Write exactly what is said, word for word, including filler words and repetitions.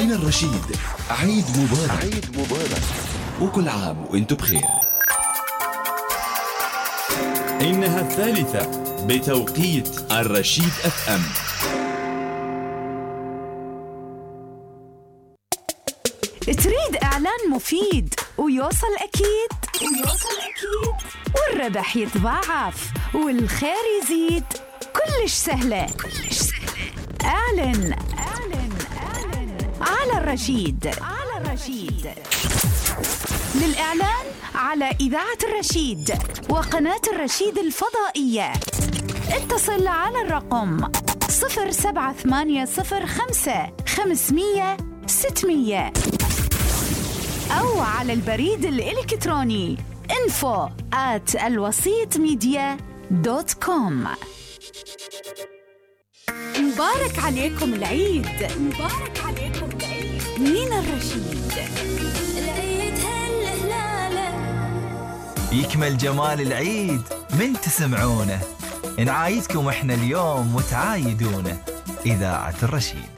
من الرشيد عيد مبارك. عيد مبارك وكل عام وانتم بخير. إنها الثالثة بتوقيت الرشيد اف ام. تريد إعلان مفيد ويوصل أكيد ويوصل أكيد والربح يتضاعف والخير يزيد؟ كلش سهلة كلش سهلة. أعلن أعلن أعلن على الرشيد على الرشيد. للإعلان على إذاعة الرشيد وقناة الرشيد الفضائية اتصل على الرقم صفر سبعة ثمانية صفر خمسة خمسمية ستمية أو على البريد الإلكتروني info at الوسيط ميديا دوت كوم. مبارك عليكم العيد. مبارك عليكم العيد من الرشيد. العيد هالهلالة يكمل جمال العيد من تسمعونه. نعايدكم احنا اليوم وتعايدونه. إذاعة الرشيد.